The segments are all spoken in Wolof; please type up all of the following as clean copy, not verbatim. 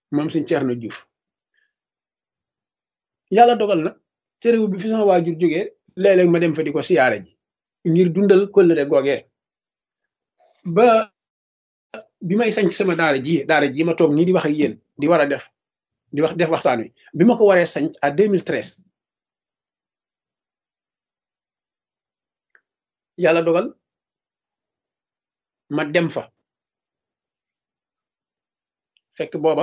moom suñ Ceerno Juuf yàlla dogal na téréwu bi fi sama waajur jógee léeg-léeg ma dem fa di ko siyaare ji ngir dundal kóllëre googee ba bi may sañc sama daara ji ma toog nii di wax ak yéen di war a def waxtaan wi bi ma ko waree sañc à 2013 yàlla dogal ma dem fa fekk booba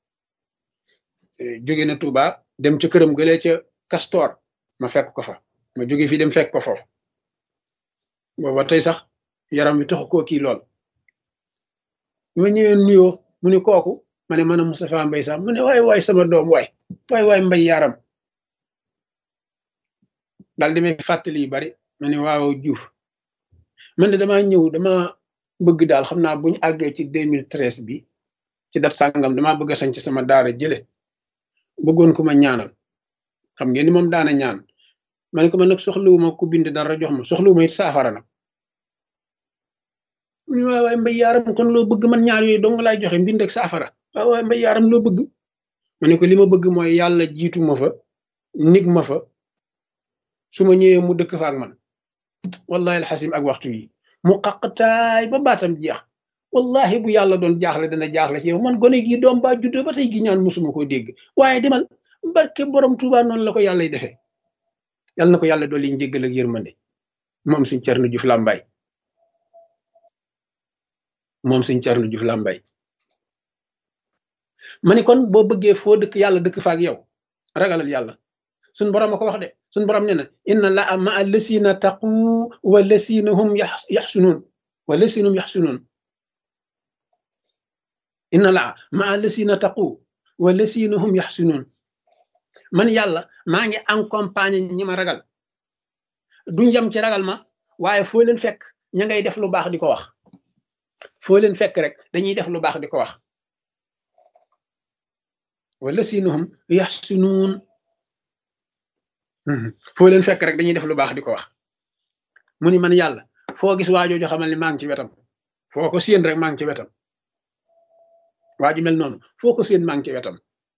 jóge na Touba dem ca këram gëlee ca Castor ma fekk ko fa ma jóge fii dem fekk ko foofu booba tey sax yaram wi taxu koo kii lool bi ma ñëwee nuyoo mu ne kooku ma ne man a Moustapha Mbaye Sam mu ne waay sama doom waay mbay yaram daal di may fàttali yu bari ma ne waaw Juuf man de dama bëgg daal xam naa buñu àggee ci 2013 bi ci dat sàngam damaa bëgg a sañ ci sama daara jële bëggoon ku ma ñaanal xam ngeen ni moom daana ñaan ma ne ko man nag soxlawuma ku bind dara jox ma soxlawuma it saafara nag mu ne waay mbay yaaram kon loo bëgg man ñaar yooyu dong laay joxe mbind ak saafara waay mbay yaaram loo bëgg ma ne ko li ma bëgg mooy yàlla jiitu ma fa nig ma fa su ma ñëwee mu dëkk fa ak man wallahi alxasim ak waxtu yi mu xaqtaay ba baatam jeex wallahi bu yàlla doon jaaxle dana jaaxle ci yow man gone gi doom baa juddoo ba tey gi ñaan musuma koo dégg waaye demal barke borom Tuuba noonu la ko yàlla defee yàlla na ko yàlla dolli njéggal ak yërmande moom Sëñ Ceerno Juuf Làmbaay ma ni kon boo bëggee foo dëkk yàlla dëkk fa ak yow ragalal yàlla suñ borom a ko wax de suñ borom nee na inna laa ma allasina taqu wa lasina hum yaxsunuun inna laa ma allasina taqu wa lasina hum yaxsunuun man yàlla maa ngi accompagné ñi ma ragal duñ yem ci ragal ma waaye foo leen fekk ña ngay def lu baax di ko wax foo leen fekk rek dañuy def lu baax di ko wax wa lasina hum yaxsunuun foo leen fekk rek dañuy def lu baax di ko wax mu ni man yàlla foo gis waajooju xamal ni maa ngi ci wetam foo ko séen rek maa ngi ci wetam waaju mel noonu foo ko séen maa ngi ci wetam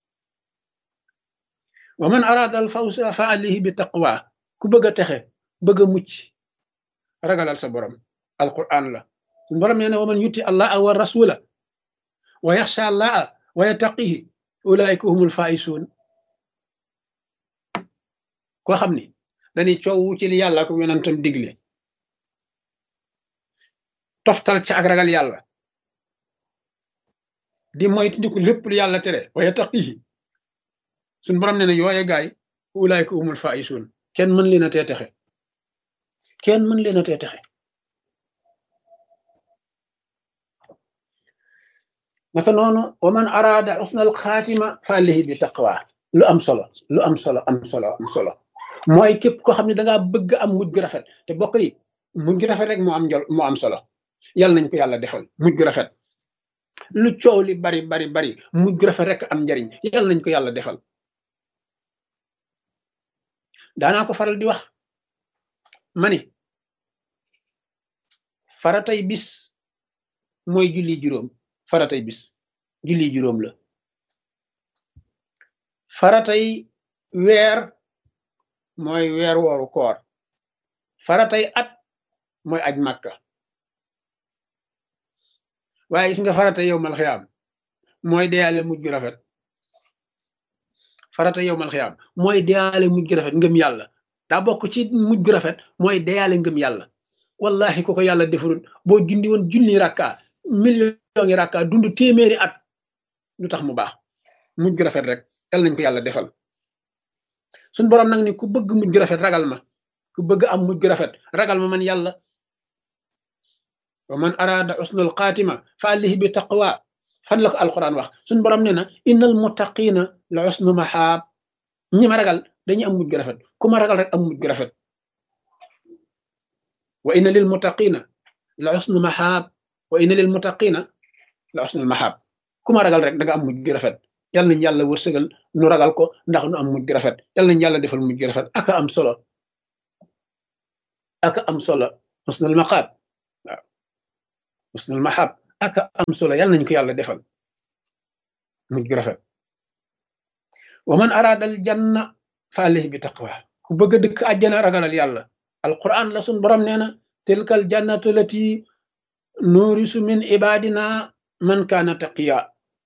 wa man arada al fawsa fa alayhi bi taqwa ku bëgg a texe bëgg a mucc ragalal sa borom alquran la suñu borom nee na wa man yuti allaha wa rasula wa yaxsha allaha wa yattaqihi ulaika humul faisuun koo xam ni dañuy coow ci li yàlla ko yonentam digle toftal ci ak ragal yàlla di moytandiku lépp lu yàlla tere wa yattaqihi suñ borom nee na yooye gaay ulaayka humul faaisun kenn mën leen a tee texe naka noonu wa man araada husnal xaatima fa alayhi bi taqwa lu am solo mooy képp koo xam ne dangaa bëgg am mujj gu rafet te bokk yi mujj gu rafet rek moo am solo yàlla nañ ko yàlla defal mujj gu rafet lu coow li bari mujj gu rafet rek am njariñ yàlla nañ ko yàlla defal daanaa ko faral di wax mani faratay bis mooy julli juróom faratay bis julli juróom la faratay weer mooy weer wooru koor faratay at mooy aj màkka waaye gis nga faratay yow mal xiyaam mooy deyaale mujj gu rafet farata yow mal xiyaam mooy deyaale mujj gu rafet ngëm yàlla daa bokk ci mujj gu rafet mooy deyaale ngëm yàlla wallahi ko yàlla defarul boo jundi woon junni rakka million ngi rakka dund téeméeri at lu tax mu baax mujj gu rafet rek yal nañ ko yàlla defal suñ borom nag ni ku bëgg mujj gu rafet ragal ma ku bëgg am mujj gu rafet ragal ma man yàlla wa man arada husnal xaatima fa alayhi bi taqwa fan la ko alquran wax suñ borom ne na innal muttaqina la husnu mahab ñi ma ragal dañuy am mujj gu rafet ku ma ragal rek am mujj gu rafet wa inna lil muttaqina la husnu mahab wa inna lil muttaqina la husnul mahab ku ma ragal rek da nga am mujj gu rafet yal nañ yàlla wërsëgal nu ragal ko ndax nu am mujj gu rafet yal nañ yàlla defal mujj gu rafet aka am solo husnul mahab waaw husnul mahab aka am solo yal nañ ko yàlla defal mujj gu rafet wa man araada al janna fa alayhi bi taqwa ku bëgg a dëkk àjjana ragalal yàlla alquran la sun borom nee na tilkal jannatu lati nurisu min ibadina man kaana taqiya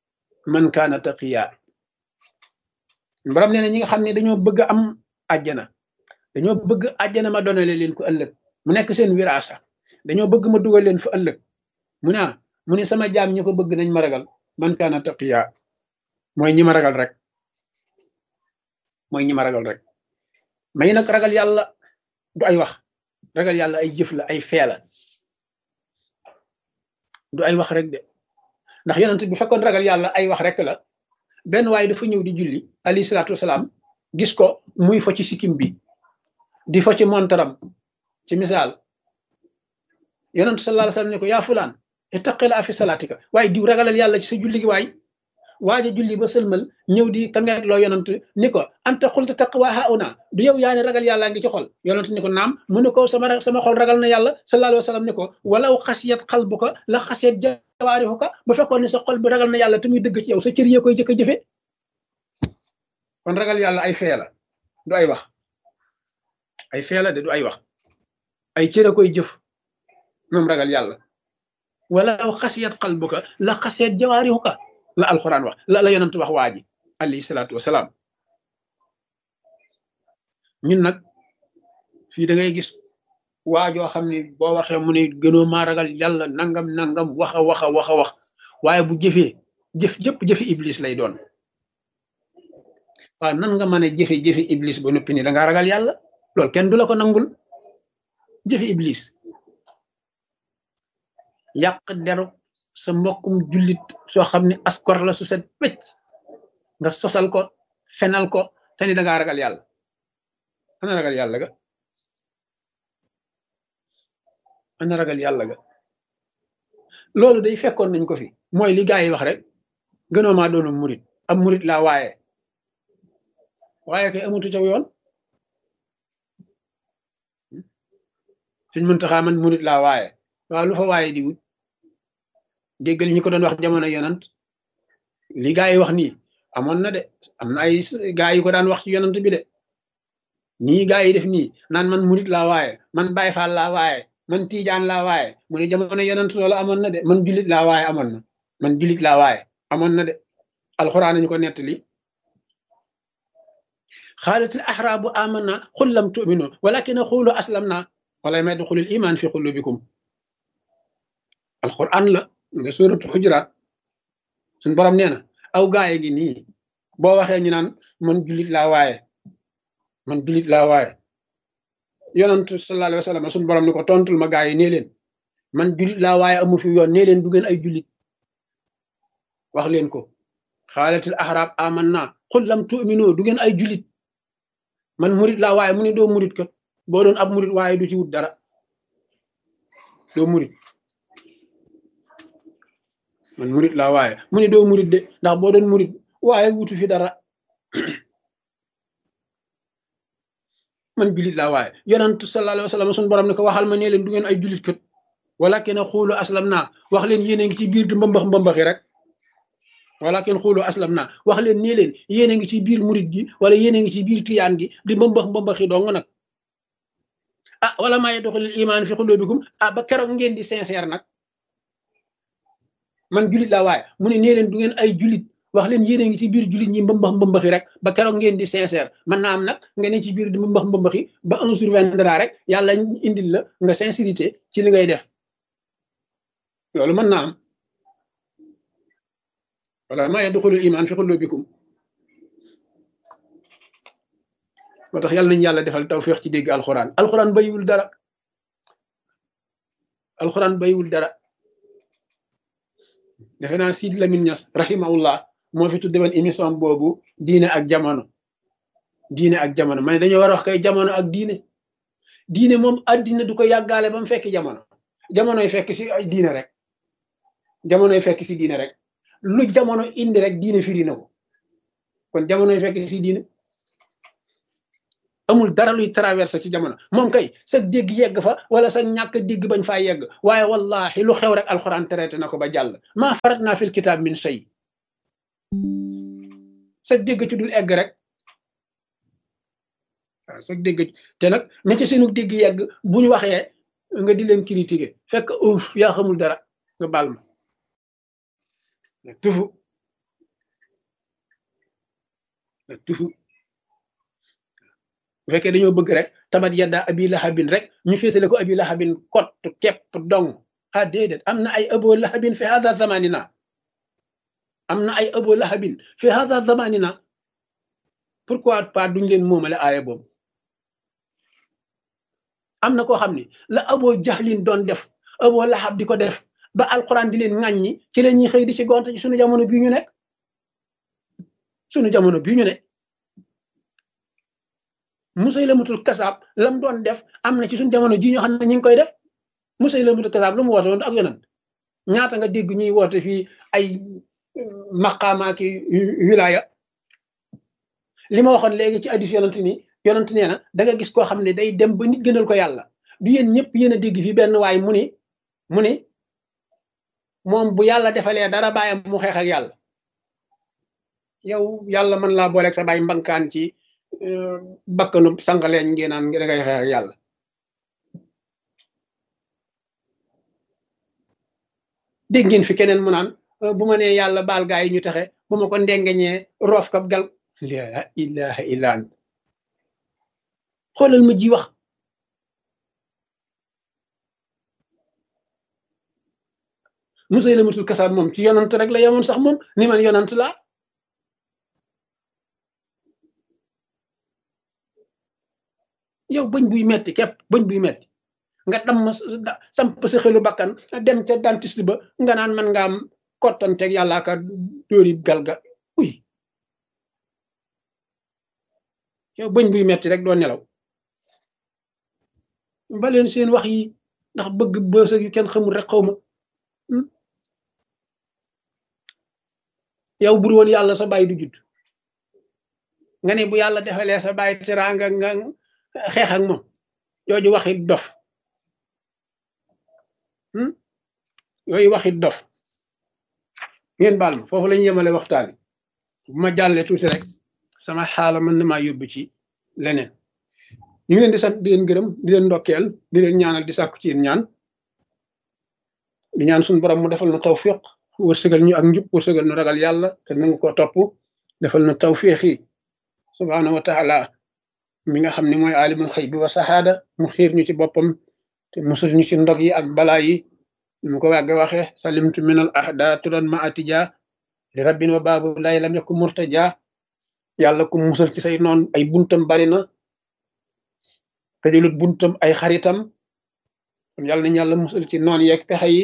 borom nee na ñi nga xam ne dañoo bëgg am àjjana dañoo bëgg àjjana ma donale leen ko ëllëg mu nekk seen wiraasa dañoo bëgg ma dugal leen fa ëllëg mu ne sama jaam ñi ko bëgg nañ ma ragal man kaana taqiya mooy ñi ma ragal rek may nag ragal yàlla du ay wax ragal yàlla ay jëf la ay fee la du ay wax rek de ndax yonent bi fekkoon ragal yàlla ay wax rek la benn waaye dafa ñëw di julli alayhi salaatu wasalaam gis ko muy fo ci sikkim bi di fo ci montaram ci misaal yonent sallallahu alayhi wasallam ne ko yaa fulaan ittaqila fi salaatika waaye diw ragalal yàlla ci sa julli gi waay waaja julli ba sëlmal ñëw di kangeet loo yonent ni ko anta xulta taqwa hauna du yow yaa ne ragal yàlla ngi ci xol yonent ni ko naam mu ne ko sama xol ragal na yàlla sallallahu alayhi wasallam ni ko walaw xasiyat qalbuka la xasiyat jawaarihuka bu fekkoon ne sa xol bi ragal na yàlla te muy dëgg ci yow sa cër yee koy jëkk a jëfe kon ragal yàlla ay fee la du ay wax ay fee la de du ay wax ay cër a koy jëf moom ragal yàlla walaw xasiyat qalbuka la xasiyat jawaarihuka la alquran wax la yonent wax waa ji alayhi salaatu wasalaam ñun nag fii da ngay gis waajoo xam ne boo waxee mu ne gënoo maa ragal yàlla nangam wax waaye bu jëfee jëfi iblis lay doon waaw nan nga mën a jëfi iblis ba noppi ni da ngaa ragal yàlla loolu kenn du la ko nangul jëfi iblis yàq deru sa mbokkum jullit soo xam ne askor la su set wecc nga sosal ko fenal ko te ni da ngaa ragal yàlla ana ragal yàlla ga loolu day fekkoon nañ ko fi mooy li gaa yi wax rek gënoo maa doonu murit am murit laa waaye kay amatu caw yoon Sëñ Muntaxa man murit laa waaw lu fa waaye di wut déggal ñi ko doon wax jamono yonant li gaa yi wax nii amoon na de am na ay gaa yi ko daan wax ci yonant bi de nii gaa yi def nii naan man murit laa man Baay Faal laa man Tiijaan laa mu ne jamono yonant loolu amoon na de man julit laa amoon na de alxuraan nañu ko nettali xaalatil axraabu amanna qul lam tu'minu walakin qulu aslamna wala may duxulil iman fi qulubikum alxuraan la nga suuratu xujuraat suñ borom nee na aw gaaye gi nii boo waxee ñu naan man julit laa waaye yonent sallallahu alayhi wa sallam suñ borom ni ko tontul ma gaaye nee leen man julit laa waaye amu fi yoon nee leen du ngeen ay julit wax leen ko xaalatil ahraab amanna qul lam tu'minu du ngeen ay julit man murit laa waaye mu ne doo murit kat boo doon ab murit waaye du ci wut dara doo murit man murit laa waaye mu ne doo murit de ndax boo doon murit waaye wutu fi dara man julit laa waaye yonent sallallahu alayhi wa sallam suñu borom ne ko waxal ma nee leen du ngeen ay julit kat walakin xuulu aslam naa wax leen yéen a ngi ci biir di mbambaxi rek walakin xuulu aslam naa wax leen nee leen yéen a ngi ci biir murit gi wala yéen a ngi ci biir tiyaan gi di mbambaxi dong nag wala maa yadxulul iman fi qulubikum ba keroog ngeen di sincère nag man julit laa waaye mu ne nee leen du ngeen ay julit wax leen yéen a ngi ci biir julit ñi mbambaxi rek ba keroog ngeen di sincère mën naa am nag nga ne ci biir di mbambaxi ba un jour viendra rek yàlla indil la nga sincérité ci li ngay def loolu mën naa am wala maa yadxulul iman fi qulubikum moo tax yàlla nañu yàlla defal tawfiq ci dégg alxuraan bayiwul dara defe naa Sidi Lamine Niass rahimahullah moo fi tudde woon émission boobu diine ak jamono ma ne dañoo war a wax kay jamono ak diine moom addina du ko yàggaale ba mu fekk jamonoy fekk si diine rek lu jamono indi rek diine firi na ko kon jamonoy fekk si diine amul dara luy traversé ci jamono moom kay sa dégg yegg fa wala sa ñàkk dégg bañ faa yegg waaye wallahi lu xew rek alxuraan traité na ko ba jàll maa farat naa fil kitaab min shay sa dégg ci dul egg rek waaw sa dégg te nag na ci seenu dégg yegg bu ñu waxee nga di leen critiquer fekk uuf yaa xamul dara nga baal ma tufu tufu bu fekkee dañoo bëgg rek tamat yadda abi lahabin rek ñu féetale ko abi lahabin kott kepp dong ah déedéet am na ay abo lahabin fi hada zamanina am na ay abo lahabin fi hada zamanina pourquoi pas duñ leen moomale aaya boobu am na koo xam ni la abo jahlin doon def abo lahab di ko def ba alquran di leen ŋàññi ci la ñuy xëy di ci gont ci sunu jamono bii ñu nekk sunu jamono bii ñu ne Musaylamatul kasaab lam doon def am na ci suñu jamono ji ñoo xam ne ñu ngi koy def Musaylamatul kasaab lu mu woote woon ak yonent ñaata nga dégg ñuy woote fii ay maqaama ki wilaya li ma waxoon léegi ci hadiis yonent nee na da nga gis koo xam ne day dem ba nit gënal ko yàlla du yéen ñëpp yéen a dégg fii benn waay mu ni moom bu yàlla defalee dara bàyyam mu xeex ak yàlla yow yàlla mën laa booleeg sa bàyyi mbankaan ci bakkanu sànqaleñ ngeen naan da ngay xeex ak yàlla dégg ngeen fi keneen mu naan bu ma nee yàlla baal gaa yi ñu taxe bu ma ko ndengeñee roof kab gal la ilaha illa ant xoolal ma ji wax Musaylamatul kasaab moom ci yonant rek la yemoon sax moom ni man yonant laa yow bëñ buy metti képp bëñ buy metti nga damm samp sa xelu bakkan dem ca dentiste ba nga naan man nga am kottanteeg yàlla ka dóori galga uy yow bëñ buy metti rek doo nelaw baleen seen wax yi ndax bëgg bësa yu kenn xamul rek xaw ma yow bur woon yàlla sa bàyyi du judd nga ne bu yàlla defalee sa bàyyi teraanga nga xeex ak moom jooju waxi dof yooyu waxi dof ngeen baal ma foofu lañu yemale waxtaan bu ma jàllee tuuti rek sama xaala mën na maa yóbbu ci leneen ñu ngi leen di sant di leen gërëm di leen ndokkeel di leen ñaanal di sàkku ci yéen ñaan di ñaan suñu borom mu defal na tawfiq wërsëgal ñu ak njub wërsëgal nu ragal yàlla te nangu ko topp defal na tawfiq yi subhaanahu wa taala mi nga xam ne mooy alimul xëy bi wa saxaada mu xiir ñu ci boppam te musul ñu ci ndog yi ak balaa yi mu ko wàgge waxe salimtu min al ahda turan ma atija li rabbin wa baabu lay lam yakku murtaja yàlla ku musal ci say noon ay buntam bari na te dilut buntam ay xaritam kon yàlla nañu yàlla musal ci noon yeeg pexe yi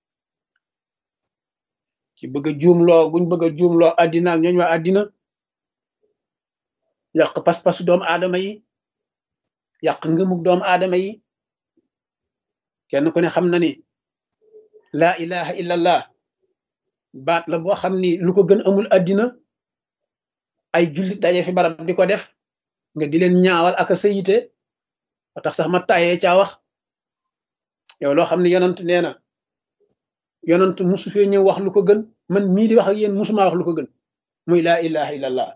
ci bëgg a juumloo buñ bëgg a juumloo addina ak ñooñ waa addina yàq pas-pasu doomu aadama yi yàq ngëmug doomu aadama yi kenn ku ne xam na ni laa ilaha illallah baat la boo xam ni lu ko gën amul addina ay jullit daje fi barab di ko def nga di leen ñaawal ak a sayite ba tax sax ma tàyyee caa wax yow loo xam ne yonant nee na yonant musu fee ñëw wax lu ko gën man mii di wax ak yéen musuma wax lu ko gën muy laa ilaha illallah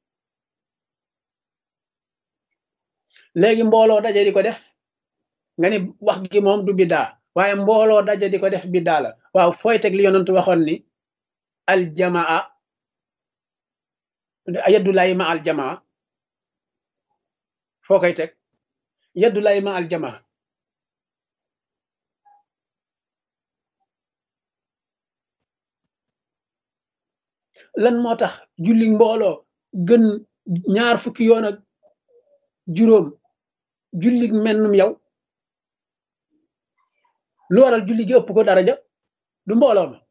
léegi mbooloo daje di ko def nga ni wax gi moom du biddaa waaye mbooloo daje di ko def biddaa la waaw fooy teg li yonant waxoon ni aljamaa yaddulaay ma aljamaa foo koy teg yaddulaay ma aljamaa lan moo tax julli mbooloo gën ñaar fukki yoon ak juróom julli mennum yow lu waral julli gi ëpp ko daraja du mbooloo ma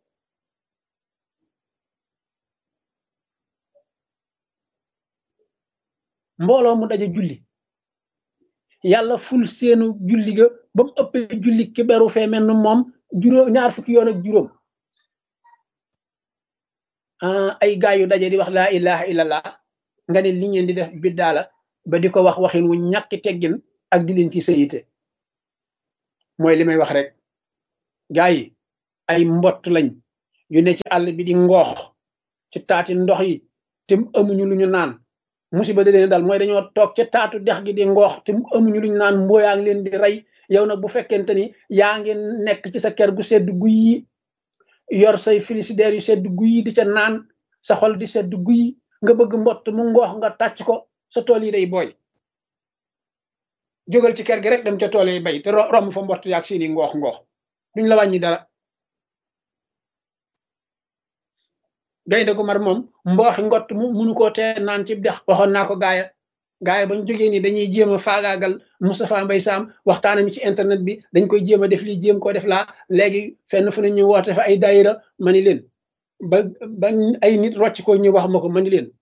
mbooloo mu daje julli yàlla ful seenu julli ga ba mu ëppee julli ki beru fee mennum moom juróom ñaar fukki yoon ak juróom ay gaay yu daje di wax laa ilaha illallah nga ne li ngeen di def biddaa la ba di ko wax waxin wu ñàkki teggin ak di leen ci sayite mooy li may wax rek gaay yi ay mbott lañ yu ne ci àll bi di ngoox ci taati ndox yi te amuñu lu ñu naan musiba da leen dal mooy dañoo toog ca taatu dex gi di ngoox te amuñu lu ñu naan mbooyaa ngi leen di rey yow nag bu fekkente ni yaa ngi nekk ci sa kër gu sedd guy yi yor say frigidaire yu sedd guy yi di ca naan sa xol di sedd guy nga bëgg mbott mu ngoox nga tàcc ko sa tool yi day booy jógal ci kër gi rek dem ca tool yi bay te romb fa mbott yaag seeni ngoox duñ la wàññi dara gaynde gu mar moom mbooxi ngott mu munu koo tee naan ci dex waxoon naa ko gaaya bañ jógee ni dañuy jéem a faagaagal Moustapha Mbaye Sam waxtaanam ci internet bi dañ koy jéem a def lii jéem koo def laa léegi fenn fu ne ñu woote fa ay daayira ma ni leen ba ay nit rocc ko ñu wax ma ko ma ni leen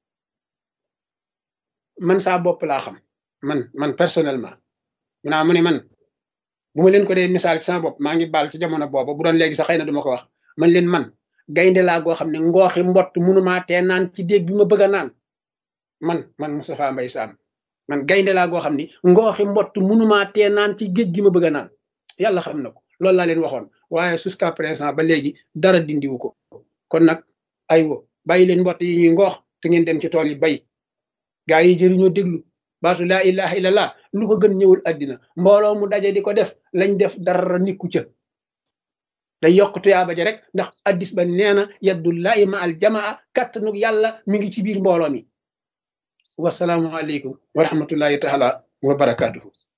man saa bopp laa xam man personnellement mu ne man bu ma leen ko dee misaal ci sama bopp maa ngi baal ci jamono boobu bu doon léegi sax xëy na duma ko wax man leen man gaynde laa goo xam ne ngooxi mbott munumaa tee naan ci déeg bi ma bëgg a naan man Moustapha Mbaye Sam man gaynde laa goo xam ni ngooxi mbott munumaa tee naan ci géej gi ma bëgg a naan yàlla xam na ko loolu laa leen waxoon waaye jusqu'à présent ba léegi dara dindiwu ko kon nag aywa bàyyi leen mbott yi ñuy ngoox te ngeen dem ci tool yi bay gaa yi jëriñoo déglu baatu laa ilaha illallah lu ko gën ñëwul àddina mbooloo mu daje di ko def lañ def dara nikku ca day yokk tuyaaba ja rek ndax addis ba nee na yaddullahi ma al jamaa kattanug yàlla mi ngi ci biir mbooloo mi wasalaamu aleykum wa rahmatullahi taala wa barakaatuhu